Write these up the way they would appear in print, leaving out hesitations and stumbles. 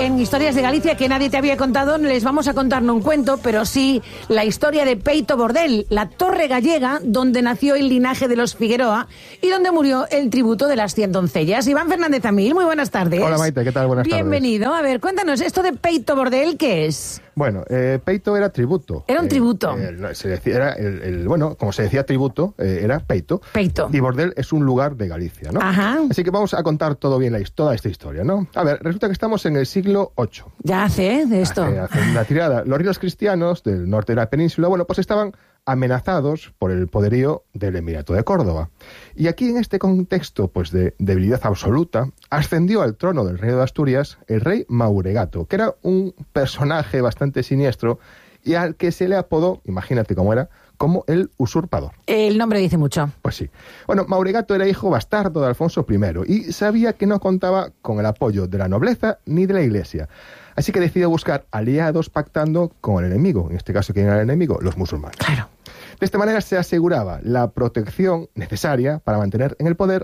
en Historias de Galicia que nadie te había contado, les vamos a contar no un cuento, pero sí la historia de Peito Bordel, la torre gallega donde nació el linaje de los Figueroa y donde murió el tributo de las 100 doncellas. Iván Fernández Amil, muy buenas tardes. Hola Maite, ¿qué tal? Buenas tardes. Bienvenido. A ver, cuéntanos, ¿esto de Peito Bordel qué es? Bueno, Peito era tributo. Era un tributo. Se decía, era bueno, como se decía tributo, era Peito. Peito. Y Bordel es un lugar de Galicia, ¿no? Ajá. Así que vamos a contar todo bien toda esta historia, ¿no? A ver, resulta que estamos en el siglo VIII. Ya hace, de esto. Hace una tirada. Los reinos cristianos del norte de la península, bueno, pues estaban amenazados por el poderío del Emirato de Córdoba. Y aquí, en este contexto pues de debilidad absoluta, ascendió al trono del reino de Asturias el rey Mauregato, que era un personaje bastante siniestro y al que se le apodó, imagínate cómo era, como el usurpador. El nombre dice mucho. Pues sí. Bueno, Mauregato era hijo bastardo de Alfonso I y sabía que no contaba con el apoyo de la nobleza ni de la iglesia. Así que decidió buscar aliados pactando con el enemigo. En este caso, ¿quién era el enemigo? Los musulmanes. Claro. De esta manera se aseguraba la protección necesaria para mantenerse en el poder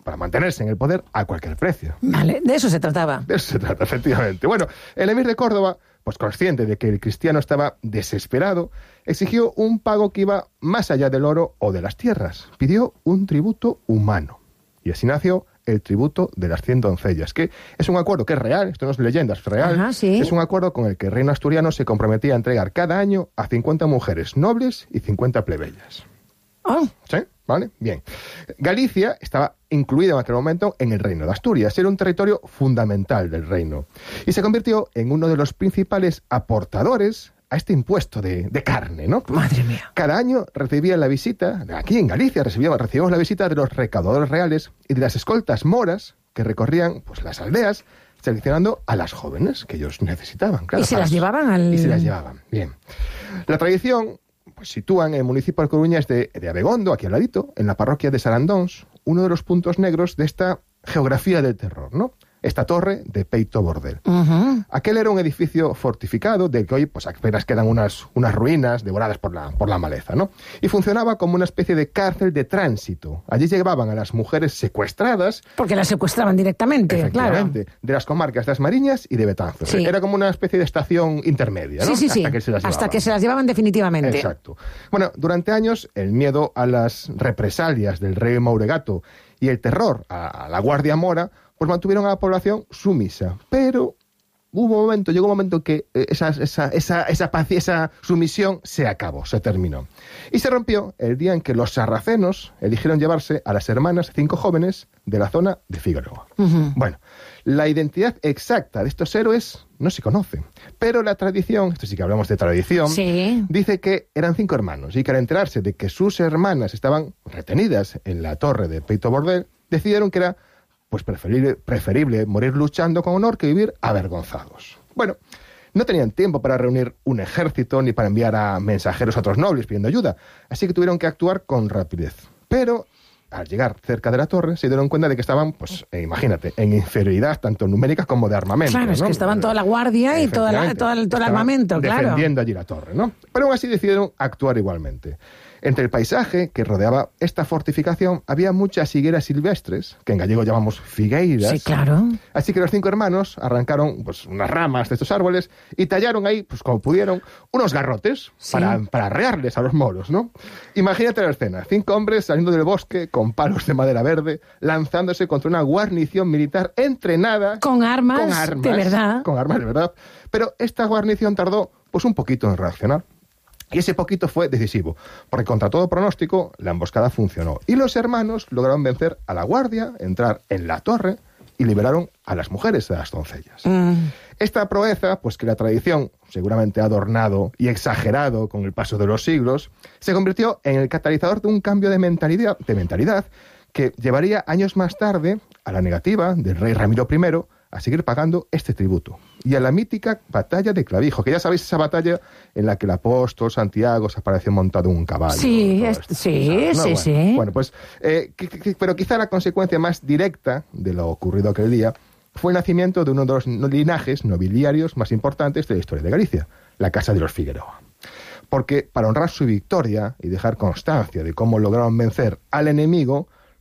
a cualquier precio. Vale, de eso se trataba. De eso se trata, efectivamente. Bueno, el emir de Córdoba, pues consciente de que el cristiano estaba desesperado, exigió un pago que iba más allá del oro o de las tierras. Pidió un tributo humano. Y así nació el tributo de las 100 doncellas, que es un acuerdo que es real, esto no es leyenda, es real. Ajá, sí. Es un acuerdo con el que el reino asturiano se comprometía a entregar cada año a 50 mujeres nobles y 50 plebeyas. Oh. ¿Sí? ¿Vale? Bien. Galicia estaba incluida en aquel momento en el reino de Asturias. Era un territorio fundamental del reino. Y se convirtió en uno de los principales aportadores a este impuesto de carne, ¿no? Madre mía. Cada año recibían la visita, aquí en Galicia recibíamos la visita de los recaudadores reales y de las escoltas moras que recorrían pues las aldeas seleccionando a las jóvenes que ellos necesitaban. Claro, ¿Y se las llevaban al...? Y se las llevaban, bien. La tradición pues sitúa en el municipio de Coruñas de Abegondo, aquí al ladito, en la parroquia de Sarandóns, uno de los puntos negros de esta geografía del terror, ¿no? Esta torre de Peito Bordel. Uh-huh. Aquel era un edificio fortificado del que hoy pues apenas quedan unas ruinas devoradas por la maleza, ¿no? Y funcionaba como una especie de cárcel de tránsito. Allí llevaban a las mujeres secuestradas. Porque las secuestraban directamente, claro. De las comarcas de As Mariñas y de Betanzos. Sí. Era como una especie de estación intermedia, ¿no? Sí. Hasta que se las llevaban definitivamente. Exacto. Bueno, durante años el miedo a las represalias del rey Mauregato y el terror a la Guardia Mora pues mantuvieron a la población sumisa. Pero llegó un momento que esa sumisión se acabó, se terminó. Y se rompió el día en que los sarracenos eligieron llevarse a las hermanas 5 jóvenes de la zona de Figueroa. Uh-huh. Bueno, la identidad exacta de estos héroes no se conoce, pero la tradición, esto sí que hablamos de tradición, sí, dice que eran 5 hermanos y que al enterarse de que sus hermanas estaban retenidas en la torre de Peito Bordel, decidieron que era pues preferible morir luchando con honor que vivir avergonzados. Bueno, no tenían tiempo para reunir un ejército ni para enviar a mensajeros a otros nobles pidiendo ayuda, así que tuvieron que actuar con rapidez. Pero al llegar cerca de la torre se dieron cuenta de que estaban, pues imagínate, en inferioridad tanto numérica como de armamento. Claro, es ¿no? que estaban toda la guardia y todo el armamento, claro. Defendiendo allí la torre, ¿no? Pero aún así decidieron actuar igualmente. Entre el paisaje que rodeaba esta fortificación había muchas higueras silvestres, que en gallego llamamos figueiras. Sí, claro. Así que los 5 hermanos arrancaron pues unas ramas de estos árboles y tallaron ahí, pues como pudieron, unos garrotes sí, para arrearles a los moros, ¿no? Imagínate la escena, 5 hombres saliendo del bosque con palos de madera verde, lanzándose contra una guarnición militar entrenada. Con armas de verdad. Con armas de verdad. Pero esta guarnición tardó pues un poquito en reaccionar. Y ese poquito fue decisivo, porque contra todo pronóstico, la emboscada funcionó. Y los hermanos lograron vencer a la guardia, entrar en la torre y liberaron a las mujeres de las doncellas. Esta proeza, pues que la tradición seguramente ha adornado y exagerado con el paso de los siglos, se convirtió en el catalizador de un cambio de mentalidad que llevaría años más tarde a la negativa del rey Ramiro I a seguir pagando este tributo. Y a la mítica batalla de Clavijo, que ya sabéis esa batalla en la que el apóstol Santiago se apareció montado en un caballo. Sí, sí. Bueno, pues, pero quizá la consecuencia más directa de lo ocurrido aquel día fue el nacimiento de uno de los linajes nobiliarios más importantes de la historia de Galicia, la Casa de los Figueroa. Porque para honrar su victoria y dejar constancia de cómo lograron vencer al enemigo,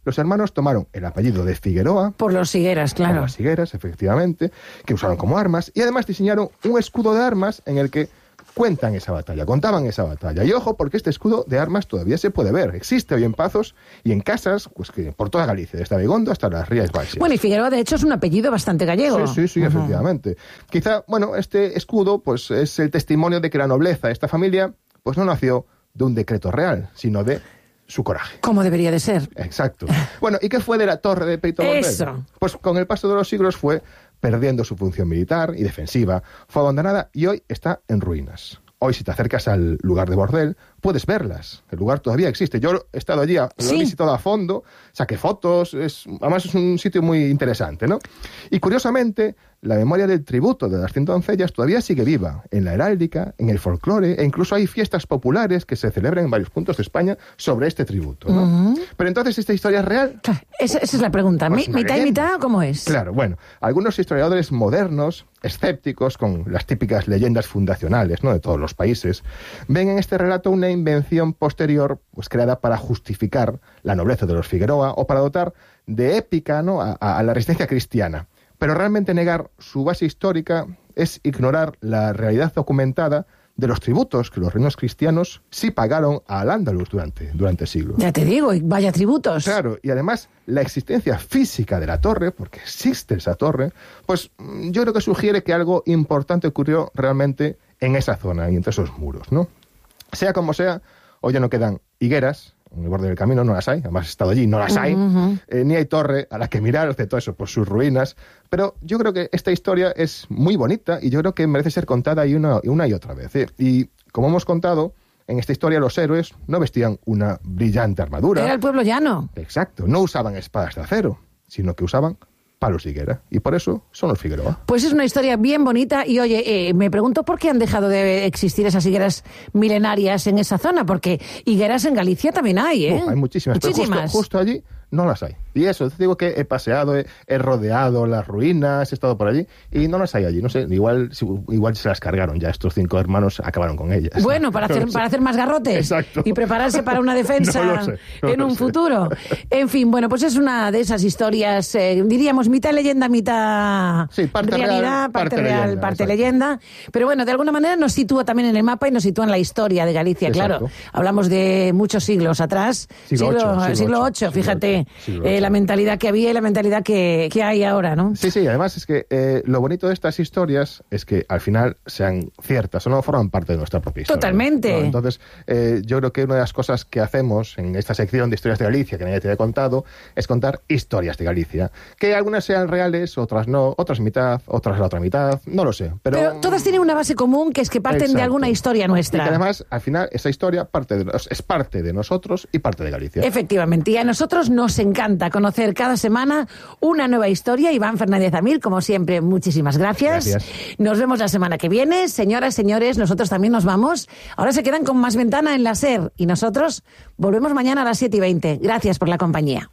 los hermanos tomaron el apellido de Figueroa. Por los higueras, claro. Por las higueras, efectivamente, que usaron como armas, y además diseñaron un escudo de armas en el que contaban esa batalla. Y ojo, porque este escudo de armas todavía se puede ver. Existe hoy en Pazos y en casas, pues que por toda Galicia, desde Abegondo hasta las Rías Baixas. Bueno, y Figueroa, de hecho, es un apellido bastante gallego. Sí, efectivamente. Quizá, bueno, este escudo, pues es el testimonio de que la nobleza de esta familia, pues no nació de un decreto real, sino de su coraje. Como debería de ser. Exacto. Bueno, ¿y qué fue de la torre de Peito Bordel? Eso. Pues con el paso de los siglos fue perdiendo su función militar y defensiva, fue abandonada y hoy está en ruinas. Hoy, si te acercas al lugar de Bordel, puedes verlas. El lugar todavía existe. Yo he estado allí, lo he visitado a fondo, saqué fotos, además es un sitio muy interesante, ¿no? Y curiosamente, la memoria del tributo de las 100 doncellas todavía sigue viva en la heráldica, en el folclore, e incluso hay fiestas populares que se celebran en varios puntos de España sobre este tributo, ¿no? Pero entonces, ¿esta historia es real? Esa es la pregunta. Pues ¿Mitad y mitad o cómo es? Claro, bueno, algunos historiadores modernos, escépticos, con las típicas leyendas fundacionales, ¿no?, de todos los países, ven en este relato una invención posterior, pues creada para justificar la nobleza de los Figueroa o para dotar de épica, ¿no?, a la resistencia cristiana. Pero realmente negar su base histórica es ignorar la realidad documentada de los tributos que los reinos cristianos sí pagaron al Al-Ándalus durante siglos. Ya te digo, vaya tributos. Claro, y además la existencia física de la torre, porque existe esa torre, pues yo creo que sugiere que algo importante ocurrió realmente en esa zona y entre esos muros, ¿no? Sea como sea, hoy ya no quedan higueras. En el borde del camino no las hay, además he estado allí, no las hay, ni hay torre a la que mirar, excepto eso, por sus ruinas, pero yo creo que esta historia es muy bonita y yo creo que merece ser contada una y otra vez, ¿eh? Y como hemos contado, en esta historia los héroes no vestían una brillante armadura. Era el pueblo llano. Exacto, no usaban espadas de acero, sino que usaban palos de higuera, y por eso son los Figueroa. Pues es una historia bien bonita, y oye, me pregunto por qué han dejado de existir esas higueras milenarias en esa zona, porque higueras en Galicia también hay, ¿eh? Hay muchísimas. Pero justo allí no las hay. Y eso, te digo que he paseado, he rodeado las ruinas, he estado por allí, y no las hay allí. No sé, igual se las cargaron ya, estos 5 hermanos acabaron con ellas. Bueno, para hacer más garrotes. Exacto. Y prepararse para una defensa en un futuro. En fin, bueno, pues es una de esas historias, diríamos, mitad leyenda, mitad parte realidad, real, parte leyenda. Pero bueno, de alguna manera nos sitúa también en el mapa y nos sitúa en la historia de Galicia. Exacto. Claro, hablamos de muchos siglos atrás. Siglo VIII, fíjate. La mentalidad que había y la mentalidad que hay ahora, ¿no? Sí, además es que lo bonito de estas historias es que al final sean ciertas o no forman parte de nuestra propia historia. Totalmente. ¿No? Entonces, yo creo que una de las cosas que hacemos en esta sección de historias de Galicia, que nadie te había contado, es contar historias de Galicia. Que algunas sean reales, otras no, otras mitad, otras la otra mitad, no lo sé. Pero todas tienen una base común, que es que parten de alguna historia nuestra. Y que además, al final, esa historia es parte de nosotros y parte de Galicia. Efectivamente, y a nosotros nos encanta conocer cada semana una nueva historia. Iván Fernández Amil, como siempre, muchísimas gracias. Nos vemos la semana que viene. Señoras, señores, nosotros también nos vamos. Ahora se quedan con Más Ventana en la SER y nosotros volvemos mañana a las 7:20. Gracias por la compañía.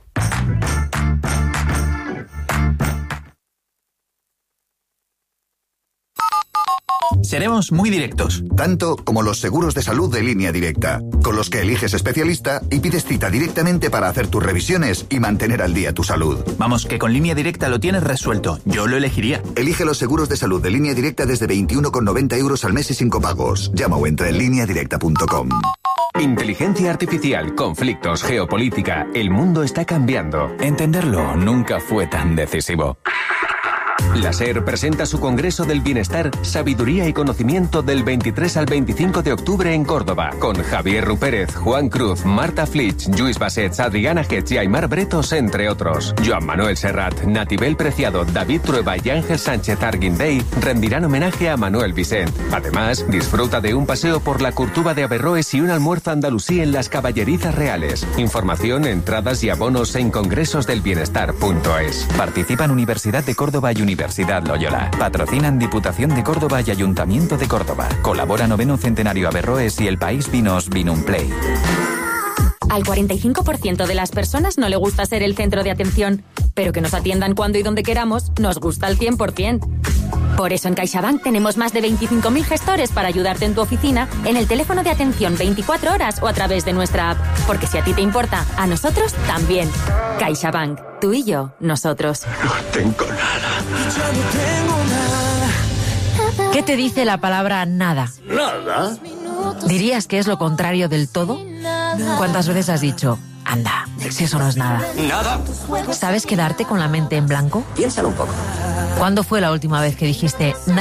Seremos muy directos. Tanto como los seguros de salud de Línea Directa, con los que eliges especialista y pides cita directamente para hacer tus revisiones y mantener al día tu salud. Vamos, que con Línea Directa lo tienes resuelto. Yo lo elegiría. Elige los seguros de salud de Línea Directa desde 21,90 € al mes y sin copagos. Llama o entra en lineadirecta.com. Inteligencia artificial, conflictos, geopolítica. El mundo está cambiando. Entenderlo nunca fue tan decisivo. La SER presenta su Congreso del Bienestar, Sabiduría y Conocimiento del 23 al 25 de octubre en Córdoba, con Javier Rupérez, Juan Cruz, Marta Flitsch, Lluís Bassets, Adriana Getz y Aymar Bretos, entre otros. Joan Manuel Serrat, Natibel Preciado, David Trueba y Ángel Sánchez Arguindey rendirán homenaje a Manuel Vicent. Además, disfruta de un paseo por la Curtuba de Averroes y un almuerzo andalusí en las Caballerizas Reales. Información, entradas y abonos en congresosdelbienestar.es. Participan Universidad de Córdoba y Universidad Loyola. Patrocinan Diputación de Córdoba y Ayuntamiento de Córdoba. Colabora 9º Centenario Averroes y El País Vinos Vinumplay. Al 45% de las personas no le gusta ser el centro de atención, pero que nos atiendan cuando y donde queramos nos gusta al 100%. Por eso en CaixaBank tenemos más de 25.000 gestores para ayudarte en tu oficina, en el teléfono de atención 24 horas o a través de nuestra app. Porque si a ti te importa, a nosotros también. CaixaBank. Tú y yo, nosotros. No tengo nada. ¿Qué te dice la palabra nada? ¿Nada? ¿Dirías que es lo contrario del todo? ¿Cuántas veces has dicho, anda, si eso no es nada? Nada. ¿Sabes quedarte con la mente en blanco? Piénsalo un poco. ¿Cuándo fue la última vez que dijiste nada?